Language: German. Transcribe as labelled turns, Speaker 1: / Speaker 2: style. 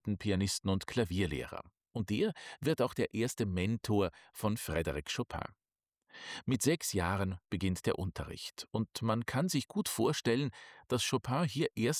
Speaker 1: berühmten Pianisten und Klavierlehrer. Und der wird auch der erste Mentor von Frédéric Chopin. Mit 6 Jahren beginnt der Unterricht und man kann sich gut vorstellen, dass Chopin hier erst